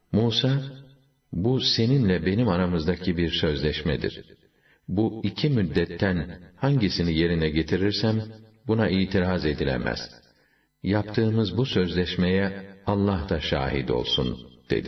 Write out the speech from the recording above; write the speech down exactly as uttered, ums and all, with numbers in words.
Musa, bu seninle benim aramızdaki bir sözleşmedir. Bu iki müddetten hangisini yerine getirirsem, buna itiraz edilemez. Yaptığımız bu sözleşmeye Allah da şahit olsun.